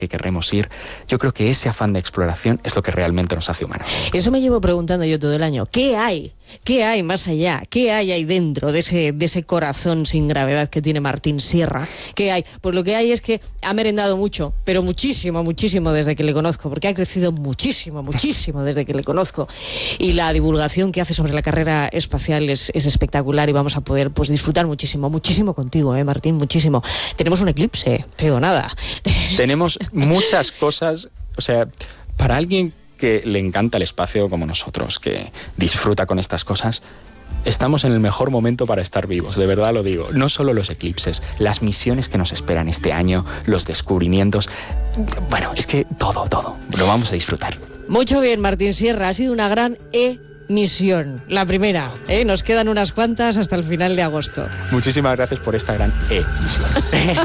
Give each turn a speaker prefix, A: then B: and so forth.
A: que querremos ir. Yo creo que ese afán de exploración es lo que realmente nos hace humanos.
B: Eso me llevo preguntando yo todo el año. ¿Qué hay? ¿Qué hay más allá? ¿Qué hay ahí dentro de ese corazón sin gravedad que tiene Martín Sierra? ¿Qué hay? Pues lo que hay es que ha merendado mucho, pero muchísimo, muchísimo desde que le conozco, porque ha crecido muchísimo, muchísimo desde que le conozco. Y la divulgación que hace sobre la carrera espacial es espectacular y vamos a poder pues disfrutar muchísimo, muchísimo contigo, Martín, muchísimo. Tenemos un eclipse, te digo nada.
A: Tenemos muchas cosas, o sea, para alguien que le encanta el espacio como nosotros, que disfruta con estas cosas, estamos en el mejor momento para estar vivos, de verdad lo digo. No solo los eclipses, las misiones que nos esperan este año, los descubrimientos, bueno, es que todo, lo vamos a disfrutar.
B: Mucho bien, Martín Sierra, ha sido una gran misión, la primera, nos quedan unas cuantas hasta el final de agosto.
A: Muchísimas gracias por esta gran misión.